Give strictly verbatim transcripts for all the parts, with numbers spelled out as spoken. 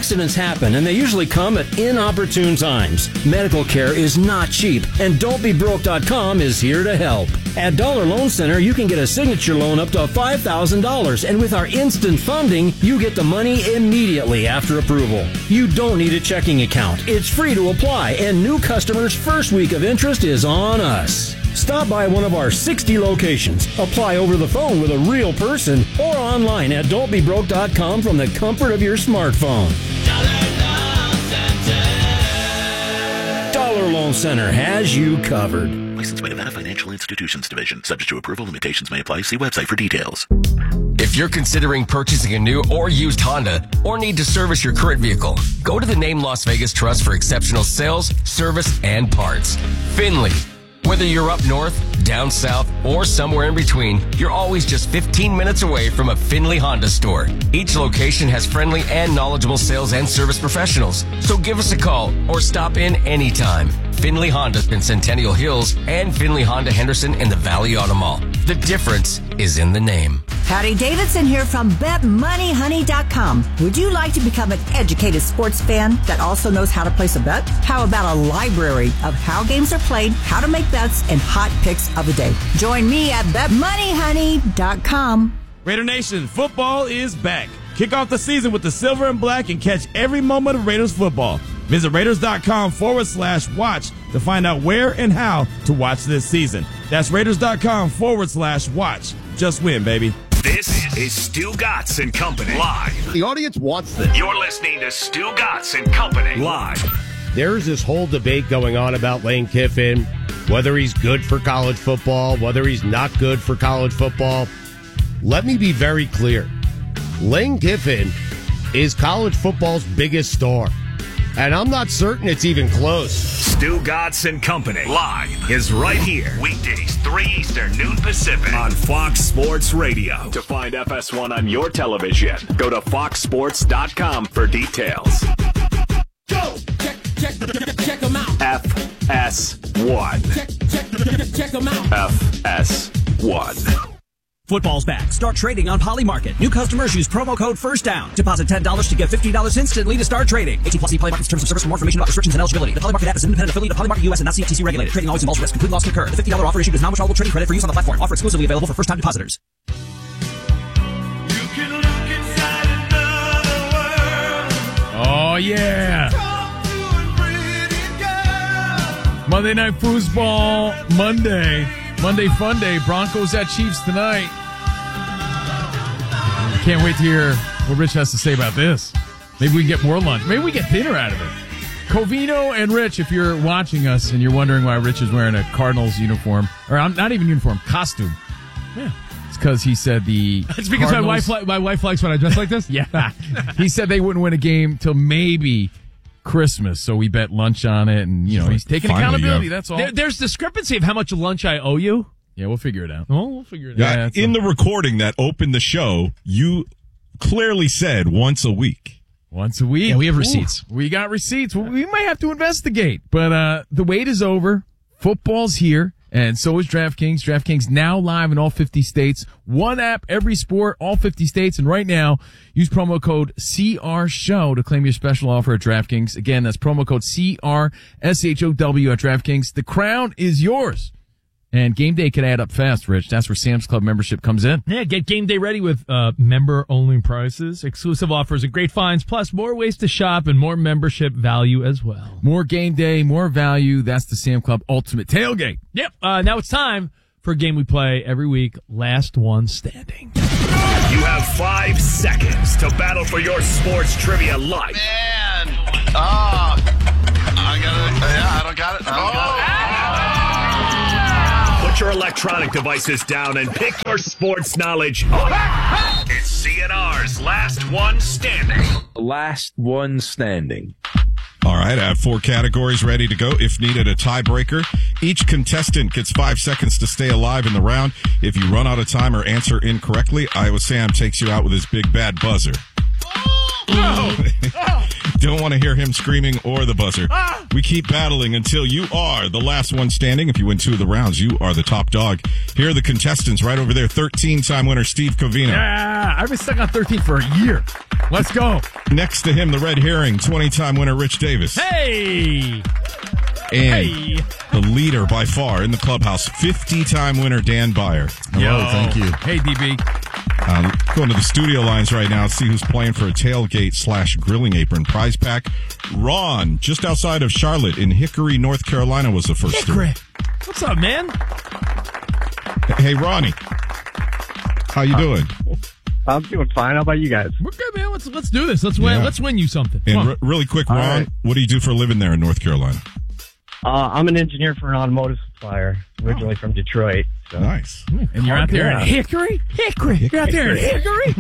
Accidents happen, and they usually come at inopportune times. Medical care is not cheap, and don't be broke dot com is here to help. At Dollar Loan Center, you can get a signature loan up to five thousand dollars, and with our instant funding, you get the money immediately after approval. You don't need a checking account. It's free to apply, and new customers' first week of interest is on us. Stop by one of our sixty locations. Apply over the phone with a real person or online at don't be broke dot com from the comfort of your smartphone. Dollar Loan Center has you covered. Licensed by Nevada Financial Institutions Division. Subject to approval. Limitations may apply. See website for details. If you're considering purchasing a new or used Honda or need to service your current vehicle, go to the Name Las Vegas Trust for exceptional sales, service, and parts. Finley. Whether you're up north, down south, or somewhere in between, you're always just fifteen minutes away from a Finley Honda store. Each location has friendly and knowledgeable sales and service professionals. So give us a call or stop in anytime. Finley Honda in Centennial Hills and Finley Honda Henderson in the Valley Auto Mall. The difference is in the name. Patty Davidson here from bet money honey dot com. Would you like to become an educated sports fan that also knows how to place a bet? How about a library of how games are played, how to make bets, and hot picks of the day? Join me at bet money honey dot com. Raider Nation, football is back. Kick off the season with the silver and black and catch every moment of Raiders football. Visit Raiders.com forward slash watch to find out where and how to watch this season. That's Raiders.com forward slash watch. Just win, baby. This is Stu Gatz and Company live. The audience wants this. You're listening to Stu Gatz and Company live. There's this whole debate going on about Lane Kiffin, whether he's good for college football, whether he's not good for college football. Let me be very clear. Lane Kiffin is college football's biggest star, and I'm not certain it's even close. Stu Gatz and Company live is right here. Weekdays, three Eastern, noon Pacific on Fox Sports Radio. To find F S one on your television, go to fox sports dot com for details. Go! Check, check, check them out. F S one. Check, check, check them out. F S one. Football's back. Start trading on Polymarket. New customers use promo code FIRSTDOWN. Deposit ten dollars to get fifty dollars instantly to start trading. eighteen plus C Polymarket's terms of service. For more information about restrictions and eligibility. The Polymarket app is an independent affiliate of Polymarket U S and not C F T C regulated. Trading always involves risk. Complete loss can occur. The fifty dollars offer issued is non-withdrawable trading credit for use on the platform. Offer exclusively available for first-time depositors. Oh, yeah. Monday Night Foosball, Monday. Monday Fun Day. Broncos at Chiefs tonight. Can't wait to hear what Rich has to say about this. Maybe we can get more lunch. Maybe we get dinner out of it. Covino and Rich, if you're watching us and you're wondering why Rich is wearing a Cardinals uniform, or I'm not even uniform, costume. Yeah. It's because he said the It's because my wife, li- my wife likes when I dress like this? Yeah. He said they wouldn't win a game till maybe Christmas, so we bet lunch on it, and, you know, he's taking Finally, accountability, yeah. that's all. There, there's discrepancy of how much lunch I owe you. Yeah, we'll figure it out. Oh, we'll figure it Yeah, out. in the recording that opened the show, you clearly said once a week. Once a week. Yeah, we have receipts. Ooh, we got receipts. Well, we might have to investigate. But uh the wait is over. Football's here. And so is DraftKings. DraftKings now live in all fifty states. One app, every sport, all fifty states. And right now, use promo code C R Show to claim your special offer at DraftKings. Again, that's promo code C R S H O W at DraftKings. The crown is yours. And game day can add up fast, Rich. That's where Sam's Club membership comes in. Yeah, get game day ready with uh, member-only prices, exclusive offers, and great finds, plus more ways to shop and more membership value as well. More game day, more value. That's the Sam Club Ultimate Tailgate. Yep. Uh, now it's time for a game we play every week, Last One Standing. You have five seconds to battle for your sports trivia life. Man. Oh. I got it. Yeah, I don't got it. I don't got it. Put your electronic devices down and pick your sports knowledge up. It's C N R's Last One Standing. Last One Standing. All right, I have four categories ready to go. If needed, a tiebreaker. Each contestant gets five seconds to stay alive in the round. If you run out of time or answer incorrectly, Iowa Sam takes you out with his big bad buzzer. Oh, no. don't want to hear him screaming or the buzzer. Ah! We keep battling until you are the last one standing. If you win two of the rounds, you are the top dog. Here are the contestants right over there. thirteen-time winner Steve Covino. Yeah, I've been stuck on thirteen for a year. Let's go. Next to him, the red herring, twenty-time winner Rich Davis. Hey! And Hey! the leader by far in the clubhouse, fifty-time winner Dan Byer. Hello, thank you. Hey, D B. Um, going to the studio lines right now, see who's playing for a tailgate slash grilling apron prize pack. Ron, just outside of Charlotte in Hickory, North Carolina, was the first. Hickory. What's up, man? Hey, Ronnie. How you doing? I'm doing fine. How about you guys? We're good, man. Let's let's do this. Let's win. Yeah. Let's win you something. Come And on. re- really quick, All Ron, right. what do you do for a living there in North Carolina? Uh, I'm an engineer for an automotive supplier, originally from Detroit. So. Nice. And you're out there Yeah. in Hickory? Hickory. You're out there in Hickory?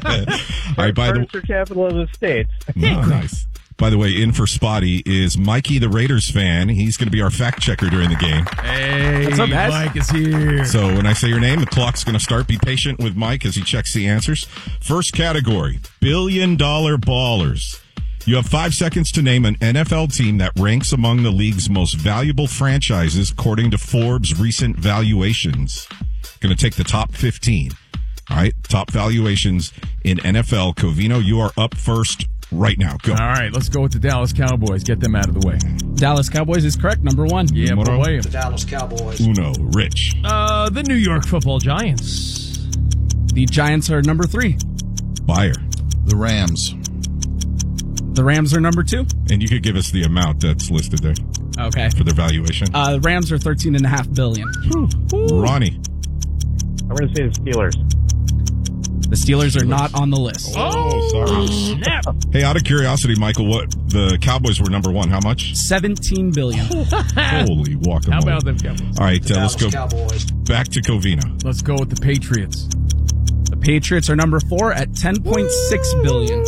All right, by the Furniture capital of the states. Oh, nice. By the way, in for Spotty is Mikey, the Raiders fan. He's going to be our fact checker during the game. Hey, What's up, guys? Mike is here. So when I say your name, the clock's going to start. Be patient with Mike as he checks the answers. First category, billion dollar ballers. You have five seconds to name an N F L team that ranks among the league's most valuable franchises according to Forbes' recent valuations. Going to take the top fifteen. All right, top valuations in N F L. Covino, you are up first right now. Go. All right, let's go with the Dallas Cowboys. Get them out of the way. Dallas Cowboys is correct. Number one. Yeah, Numero boy. The Dallas Cowboys. Uno, Rich. Uh, the New York Football Giants. The Giants are number three. Buyer. The Rams. The Rams are number two. And you could give us the amount that's listed there Okay. for their valuation. Uh, the Rams are thirteen and a half billion. Ronnie. I'm going to say the Steelers. The Steelers are not on the list. Oh, sorry. Snap. Hey, out of curiosity, Michael, what the Cowboys were number one? How much? Seventeen billion. Holy guacamole! How about them Cowboys? All right, uh, let's go Cowboys. back to Covina. Let's go with the Patriots. The Patriots are number four at ten point six billion.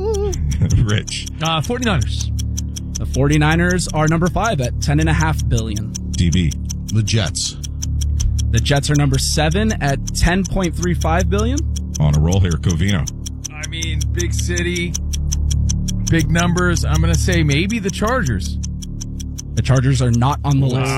Rich. Uh, 49ers. The 49ers are number five at ten and a half billion. D B. The Jets. The Jets are number seven at ten point three five billion. On a roll here, Covino. I mean, big city, big numbers. I'm going to say maybe the Chargers. The Chargers are not on the list.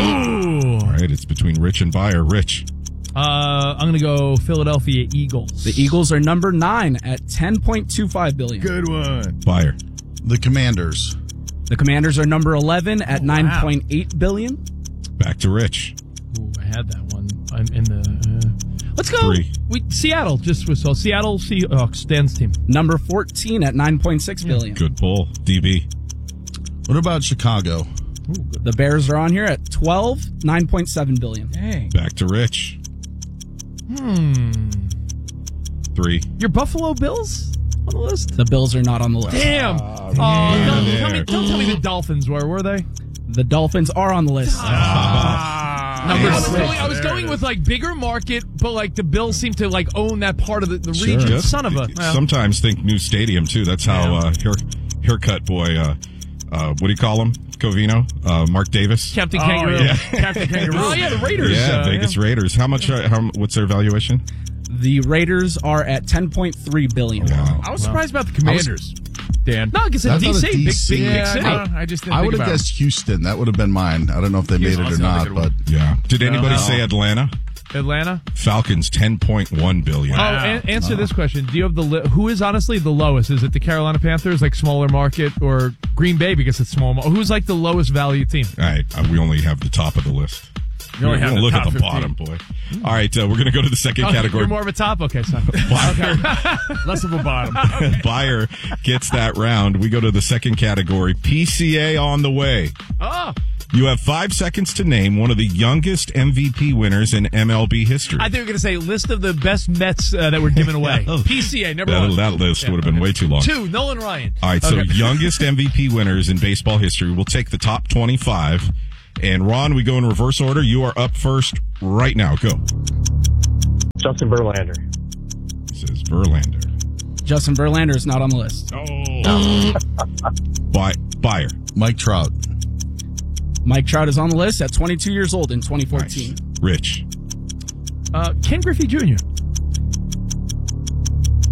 All right, it's between Rich and Buyer. Rich. Uh, I'm going to go Philadelphia Eagles. The Eagles are number nine at ten point two five billion. Good one. Buyer. The Commanders. The Commanders are number eleven at Oh, nine wow. point eight billion. Back to Rich. Ooh, I had that one I'm in the. Uh, let's go. Three. We Seattle just was so Seattle Seahawks Dan's team. Number fourteen at nine point six billion. Good pull. D B. What about Chicago? The Bears are on here at twelve, nine point seven billion. Dang. Back to Rich. Hmm. Three. Your Buffalo Bills on the list? The Bills are not on the list. Damn. Oh, yeah, don't, there. tell me, don't tell me the Dolphins were, were they? The Dolphins are on the list. Ah. Number I was, six. going, I was going with like bigger market, but like the Bills seem to like own that part of the, the Sure. region. Just- Son of a. well, Sometimes think new stadium, too. That's how uh, hair, haircut boy, uh, uh, what do you call him? Covino? Uh, Mark Davis? Captain Oh, Kangaroo. yeah. Captain Kangaroo. Oh, yeah, the Raiders. Yeah, uh, Vegas Raiders. How much? Uh, how, what's their valuation? The Raiders are at ten point three billion. Wow. I was surprised about the Commanders, Dan. No, because I it's thought D C. a Big, D C. big, big Yeah, city. I, know. I just didn't I think would have about guessed Houston. That would have been mine. I don't know if they made Houston it or sounds like not, a good but one. Yeah. Did anybody No. say Atlanta? Atlanta. Falcons, ten point one billion. Oh, an- answer this question. Do you have the li- who is honestly the lowest? Is it the Carolina Panthers, like smaller market, or Green Bay because it's small? Mar- Who's like the lowest value team? All right, uh, we only have the top of the list. You only We're have gonna the look top at the fifteen. bottom, boy. All right, uh, we're going to go to the second Oh, category. You're more of a top. Okay, sorry. Buyer, Less of a bottom. Buyer gets that round. We go to the second category. P C A on the way. Oh, You have five seconds to name one of the youngest M V P winners in M L B history. I think we're going to say list of the best Mets uh, that were given away. P C A, number that, one. that list would have been way too long. Two, Nolan Ryan. All right, so Okay. youngest M V P winners in baseball history. We'll take the top twenty-five. And Ron, we go in reverse order. You are up first right now. Go. Justin Verlander. He says Verlander. Justin Verlander is not on the list. Oh. Buy, buyer. Mike Trout. Mike Trout is on the list at twenty-two years old in twenty fourteen. Nice. Rich. Uh, Ken Griffey Junior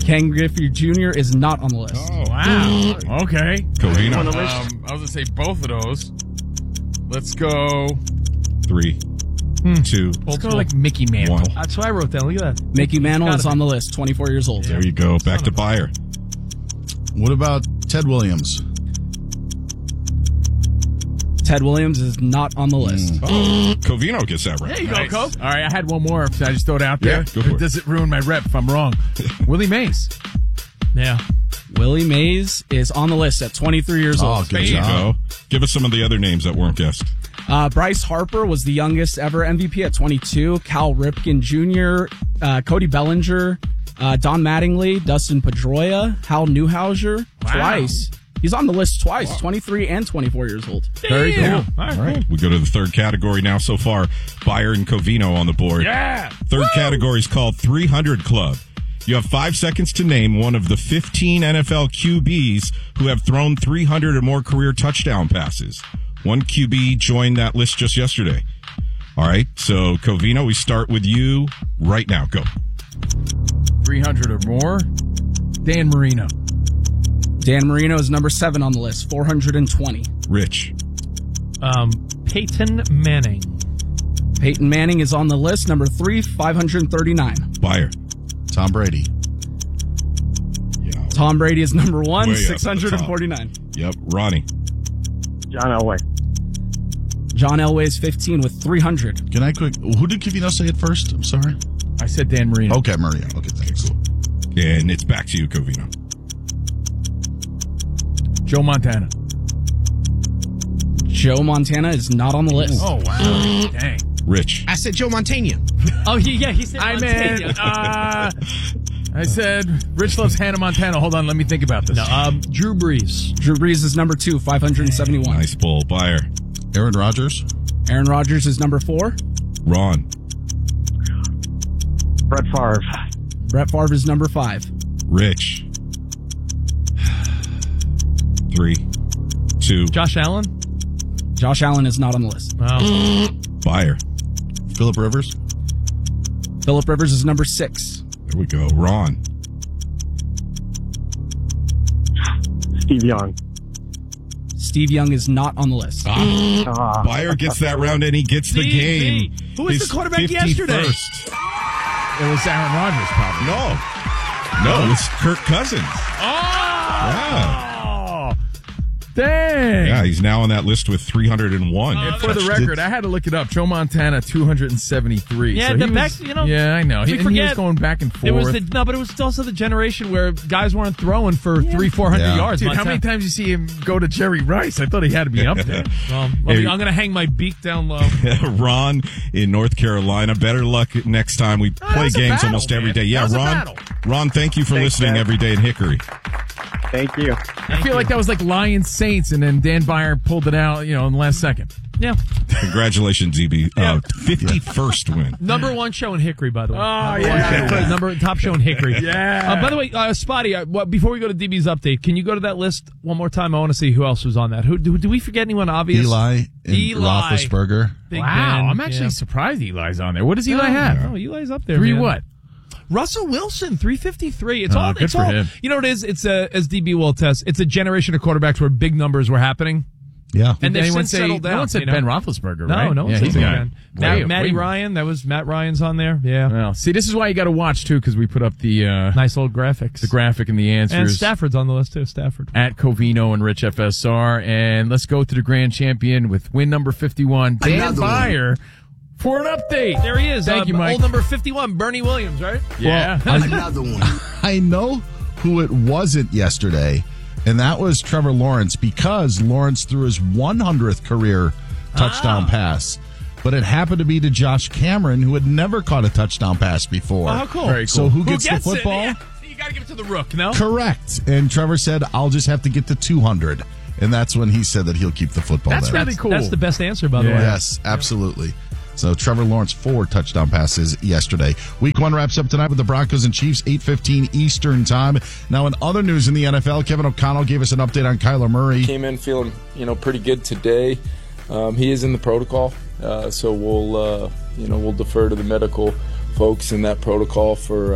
Ken Griffey Junior is not on the list. Oh, wow. Okay. Covino. Um, I was going to say both of those. Let's go. Three, Hmm. two, Let's go like Mickey Mantle. one. That's what I wrote down. Look at that. Mickey Mantle Gotta is be. on the list, twenty-four years old. There you go. Back to Bayer. What about Ted Williams? Ted Williams is not on the list. Oh, Covino gets that right. There you go, Coach. All right, I had one more. Should I just throw it out there? Yeah, go for it. Does it ruin my rep if I'm wrong? Willie Mays. Yeah. Willie Mays is on the list at twenty-three years Oh, old. good There you job. go. Give us some of the other names that weren't guessed. Uh, Bryce Harper was the youngest ever M V P at twenty-two. Cal Ripken Junior, uh, Cody Bellinger, uh, Don Mattingly, Dustin Pedroia, Hal Newhouser, Wow. twice. He's on the list twice, twenty-three and twenty-four years old. Very cool. All right. All right. We go to the third category now so far. Bayer and Covino on the board. Yeah. Third category is called three hundred Club. You have five seconds to name one of the fifteen N F L Q Bs who have thrown three hundred or more career touchdown passes. One Q B joined that list just yesterday. All right. So, Covino, we start with you right now. Go. three hundred or more. Dan Marino. Dan Marino is number seven on the list, four hundred twenty. Rich. Um, Peyton Manning. Peyton Manning is on the list, number three, five hundred thirty-nine. Bayer. Tom Brady. Yeah. Tom Brady is number one, Way up at the six hundred forty-nine. Yep. Ronnie. John Elway. John Elway is fifteen with three hundred. Can I quick? Who did Covino say it first? I'm sorry. I said Dan Marino. Okay, Maria. Okay, thanks. And it's back to you, Covino. Joe Montana. Joe Montana is not on the list. Oh, wow. Dang. Rich. I said Joe Montana. Oh, yeah, yeah, he said I Montana. meant, uh, I said Rich loves Hannah Montana. Hold on, let me think about this. No, um, Drew Brees. Drew Brees is number two, five hundred seventy-one. Nice pull. Bayer. Aaron Rodgers. Aaron Rodgers is number four. Ron. Brett Favre. Brett Favre is number five. Rich. Three, two. Josh Allen. Josh Allen is not on the list. Wow. Bayer. Phillip Rivers. Phillip Rivers is number six. There we go. Ron. Steve Young. Steve Young is not on the list. Ah. Bayer gets that round and he gets the Steve game. B. Who was His the quarterback yesterday? fifty-first. It was Aaron Rodgers, probably. No. No, it's Kirk Cousins. Oh! Yeah. Dang. Yeah, he's now on that list with three hundred one. And for the record, I had to look it up. Joe Montana, two hundred seventy-three. Yeah, so the he back, was, you know. Yeah, I know. We He, and he forget was going back and forth. It was the, no, but it was also the generation where guys weren't throwing for three, four hundred Yeah. yards. Dude, how Montana. many times you see him go to Jerry Rice? I thought he had to be up there. Well, Hey. I'm going to hang my beak down low. Ron in North Carolina. Better luck next time. We Oh, that play was a games battle, almost man. every day. That Yeah, was a Ron. battle. Ron, thank you for Thanks, listening man. every day in Hickory. Thank you. I feel like that was like Lions Saints, and then Dan Beyer pulled it out, you know, in the last second. Yeah. Congratulations, Z B. Uh, fifty-first win. Number one show in Hickory, by the way. Oh, Number yeah. one show. Number top show in Hickory. Yeah. Uh, by the way, uh, Spotty, uh, what, before we go to D B's update, can you go to that list one more time? I want to see who else was on that. Who do, do we forget anyone obvious? Eli and Eli. Roethlisberger. Big Wow, Ben. I'm actually Yeah. surprised Eli's on there. What does Eli Oh, have? Oh, Eli's up there. Three man. what? Russell Wilson, three fifty-three. It's Oh, all. good It's for all. him. You know what it is? It's a, as D B will attest. It's a generation of quarterbacks where big numbers were happening. Yeah. And Did they've anyone since say, settled down. no one said you know? Ben Roethlisberger, No, right? no one yeah, said he's Ben. got Ben. way- Matt, Matty way more. Ryan. That was Matt Ryan's on there. Yeah. Well, see, this is why you got to watch too, because we put up the uh, Nice old graphics. the graphic and the answers. And Stafford's on the list too. Stafford. At Covino and Rich F S R. And let's go to the grand champion with win number fifty-one, Dan Another one. Beyer, for an update. There he is. Thank uh, you, Mike. Old number fifty-one, Bernie Williams, right? Yeah. Another one. I know who it wasn't yesterday, and that was Trevor Lawrence, because Lawrence threw his one hundredth career touchdown Ah. pass. But it happened to be to Josh Cameron, who had never caught a touchdown pass before. Oh, how cool. Very cool. So who gets, gets the it? football? Yeah. You got to give it to the Rook, no? Correct. And Trevor said, I'll just have to get to two hundred. And that's when he said that he'll keep the football That's there. really cool. That's the best answer, by the Yeah. way. Yes, absolutely. So Trevor Lawrence, four touchdown passes yesterday. Week one wraps up tonight with the Broncos and Chiefs, eight fifteen Eastern time. Now, in other news in the N F L, Kevin O'Connell gave us an update on Kyler Murray. Came in feeling, you know, pretty good today. Um, he is in the protocol, uh, so we'll, uh, you know, we'll defer to the medical folks in that protocol for, uh,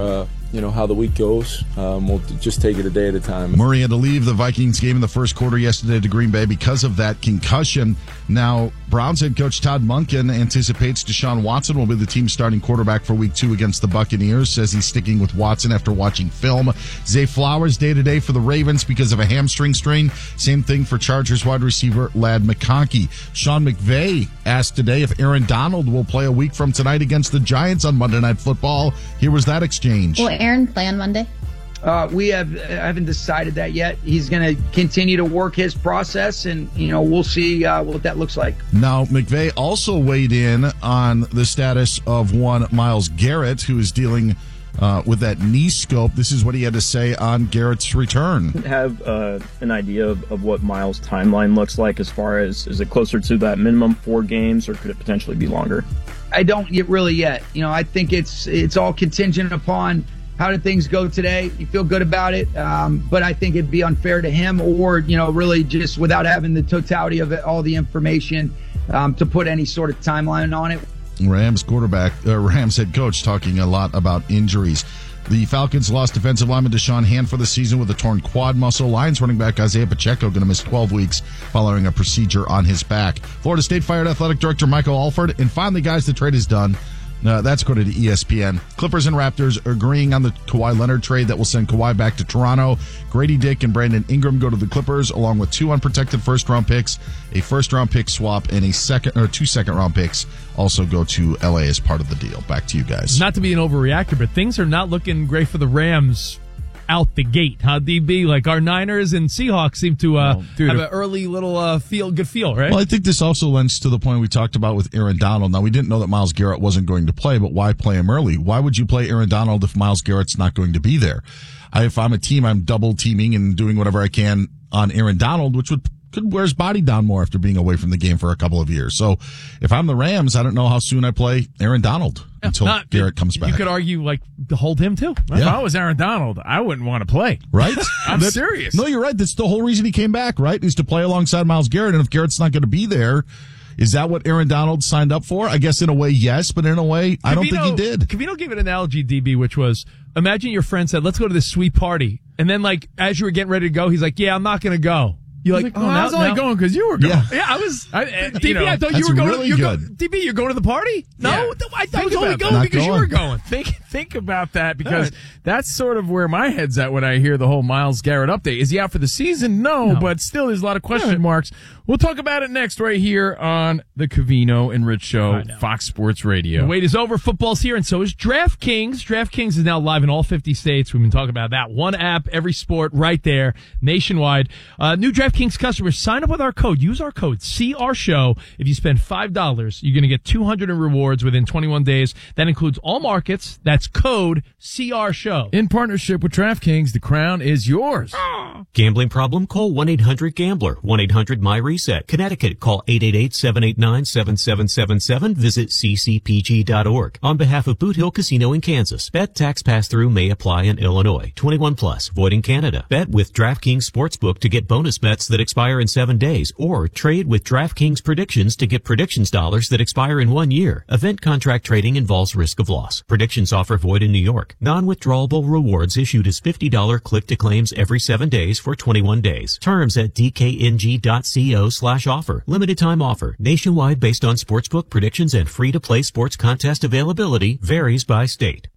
you know, how the week goes. Um, we'll just take it a day at a time. Murray had to leave the Vikings game in the first quarter yesterday to Green Bay because of that concussion. Now, Browns head coach Todd Monken anticipates Deshaun Watson will be the team's starting quarterback for week two against the Buccaneers, says he's sticking with Watson after watching film. Zay Flowers day-to-day for the Ravens because of a hamstring strain. Same thing for Chargers wide receiver Ladd McConkey. Sean McVay asked today if Aaron Donald will play a week from tonight against the Giants on Monday Night Football. Here was that exchange. Will Aaron play on Monday? Uh, we have haven't decided that yet. He's going to continue to work his process, and you know we'll see uh, what that looks like. Now, McVay also weighed in on the status of one Myles Garrett, who is dealing uh, with that knee scope. This is what he had to say on Garrett's return. Have uh, an idea of, of what Myles' timeline looks like as far as, is it closer to that minimum four games, or could it potentially be longer? I don't yet really yet. You know, I think it's it's all contingent upon how did things go today. You feel good about it, um, but I think it'd be unfair to him, or you know, really just without having the totality of it, all the information, um, to put any sort of timeline on it. Rams quarterback, uh, Rams head coach, talking a lot about injuries. The Falcons lost defensive lineman Deshaun Hand for the season with a torn quad muscle. Lions running back Isaiah Pacheco going to miss twelve weeks following a procedure on his back. Florida State fired athletic director Michael Alford. And finally, guys, the trade is done. Uh, that's according to E S P N. Clippers and Raptors are agreeing on the Kawhi Leonard trade that will send Kawhi back to Toronto. Grady Dick and Brandon Ingram go to the Clippers, along with two unprotected first-round picks, a first-round pick swap, and a second or two second-round picks also go to L A as part of the deal. Back to you guys. Not to be an overreactor, but things are not looking great for the Rams out the gate, huh, D B? Like our Niners and Seahawks seem to uh, oh, dude, have an early little uh, feel, good feel, right? Well, I think this also lends to the point we talked about with Aaron Donald. Now, we didn't know that Myles Garrett wasn't going to play, but why play him early? Why would you play Aaron Donald if Myles Garrett's not going to be there? I, if I'm a team, I'm double teaming and doing whatever I can on Aaron Donald, which would could wear his body down more after being away from the game for a couple of years. So if I'm the Rams, I don't know how soon I play Aaron Donald until Not, Garrett comes back. You could argue, like, to hold him, too. If Yeah. I was Aaron Donald, I wouldn't want to play. Right? I'm That- serious. No, you're right. That's the whole reason he came back, right? Is to play alongside Myles Garrett. And if Garrett's not going to be there, is that what Aaron Donald signed up for? I guess in a way, yes, but in a way, I don't think he did. Cavino gave an analogy, D B, which was, imagine your friend said, let's go to this sweet party. And then, like, as you were getting ready to go, he's like, yeah, I'm not going to go. You're like, like, oh, well, I was only going because you were going. Yeah. yeah, I was. I, uh, D B, You know, I thought you that's were going. really you're good. Go, D B, you're going to the party? No, Yeah. I thought Think I was only about going that. because Not you going. were going. Think think about that, because that's sort of where my head's at when I hear the whole Myles Garrett update. Is he out for the season? No, No. but still there's a lot of question marks. We'll talk about it next right here on the Cavino and Rich Show, Fox Sports Radio. The wait is over. Football's here, and so is DraftKings. DraftKings is now live in all fifty states. We've been talking about that. One app, every sport, right there, nationwide. Uh, new DraftKings customers, sign up with our code. Use our code, C R Show. If you spend five dollars, you're going to get two hundred in rewards within twenty-one days. That includes all markets. That's code C R Show. In partnership with DraftKings, the crown is yours. Gambling problem? Call one eight hundred gambler. one eight hundred my reset. Connecticut, call eight eight eight, seven eight nine, seven seven seven seven. Visit c c p g dot org. On behalf of Boot Hill Casino in Kansas, bet tax pass-through may apply in Illinois. twenty-one plus, void in Canada. Bet with DraftKings Sportsbook to get bonus bets that expire in seven days, or trade with DraftKings Predictions to get predictions dollars that expire in one year. Event contract trading involves risk of loss. Predictions offer void in New York. Non-withdrawable rewards issued as fifty dollars click-to-claims every seven days for twenty-one days. Terms at d k n g dot co slash offer. Limited time offer. Nationwide based on sportsbook predictions and free-to-play sports contest availability. Varies by state.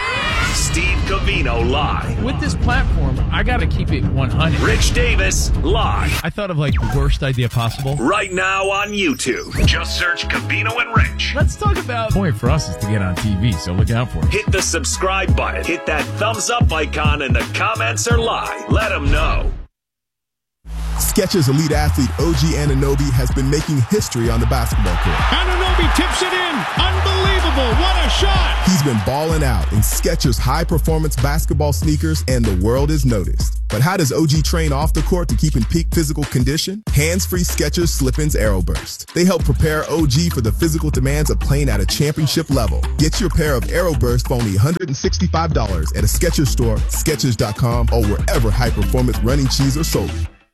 Steve Cavino live. With this platform, I got to keep it one hundred. Rich Davis live. I thought of, like, the worst idea possible. Right now on YouTube. Just search Cavino and Rich. Let's talk about... The point for us is to get on T V, so look out for it. Hit the subscribe button. Hit that thumbs up icon in the comments or live. Let them know. Skechers elite athlete O G Anunoby has been making history on the basketball court. Anunoby tips it in. Unbelievable. What a shot. He's been balling out in Skechers high-performance basketball sneakers, and the world is noticed. But how does O G train off the court to keep in peak physical condition? Hands-free Skechers Slip-ins Aeroburst. They help prepare O G for the physical demands of playing at a championship level. Get your pair of Aeroburst for only one hundred sixty-five dollars at a Skechers store, Skechers dot com, or wherever high-performance running shoes are sold.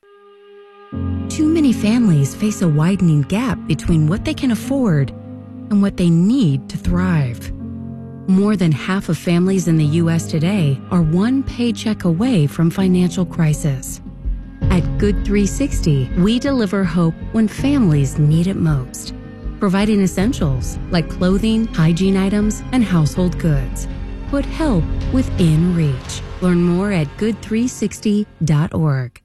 Too many families face a widening gap between what they can afford and what they need to thrive. More than half of families in the U S today are one paycheck away from financial crisis. At Good three sixty, we deliver hope when families need it most, providing essentials like clothing, hygiene items, and household goods. Put help within reach. Learn more at good three sixty dot org.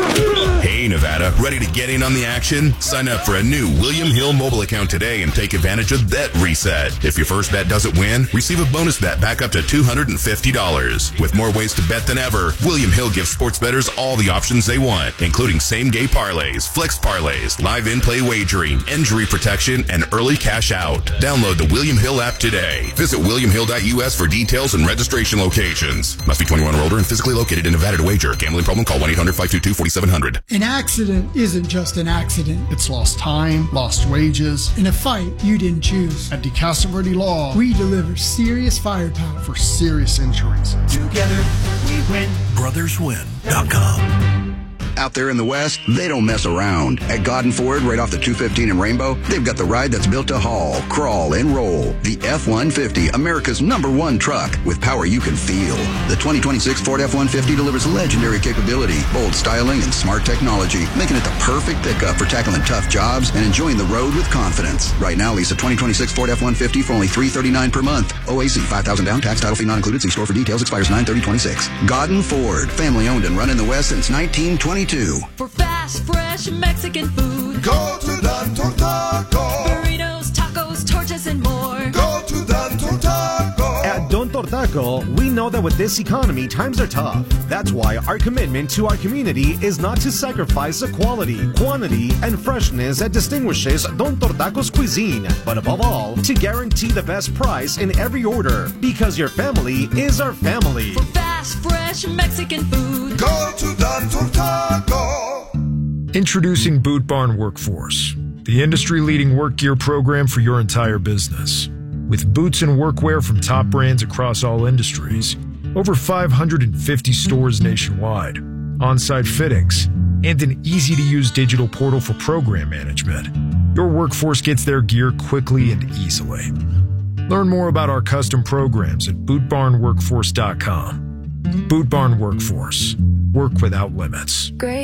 Hey, Nevada, ready to get in on the action? Sign up for a new William Hill mobile account today and take advantage of Bet Reset. If your first bet doesn't win, receive a bonus bet back up to two hundred fifty dollars. With more ways to bet than ever, William Hill gives sports bettors all the options they want, including same-game parlays, flex parlays, live in-play wagering, injury protection, and early cash out. Download the William Hill app today. Visit william hill dot u s for details and registration locations. Must be twenty-one or older and physically located in Nevada to wager. Gambling problem? Call one eight hundred five two two four seven zero zero. An accident isn't just an accident. It's lost time, lost wages, in a fight you didn't choose. At DeCastroverde Law, we deliver serious firepower for serious injuries. Together, we win. brothers win dot com. Out there in the West, they don't mess around. At Godden Ford, right off the two fifteen in Rainbow, they've got the ride that's built to haul, crawl, and roll. The F one fifty, America's number one truck, with power you can feel. The twenty twenty-six Ford F one fifty delivers legendary capability, bold styling, and smart technology, making it the perfect pickup for tackling tough jobs and enjoying the road with confidence. Right now, lease a twenty twenty-six Ford F one fifty for only three hundred thirty-nine dollars per month. O A C, five thousand dollars down, tax, title fee not included. See store for details. Expires nine thirty twenty-six. Godden Ford, family owned and run in the West since nineteen twenty-two. For fast, fresh Mexican food, go to Don Tortaco. Burritos, tacos, tortas, and more. Go to Don Tortaco. At Don Tortaco, we know that with this economy, times are tough. That's why our commitment to our community is not to sacrifice the quality, quantity, and freshness that distinguishes Don Tortaco's cuisine, but above all, to guarantee the best price in every order, because your family is our family. For fast, fresh Mexican food, go to Don Tortaco. Introducing Boot Barn Workforce, the industry-leading work gear program for your entire business. With boots and workwear from top brands across all industries, over five hundred fifty stores nationwide, on-site fittings, and an easy-to-use digital portal for program management, your workforce gets their gear quickly and easily. Learn more about our custom programs at boot barn workforce dot com. Boot Barn Workforce. Work without limits. Great.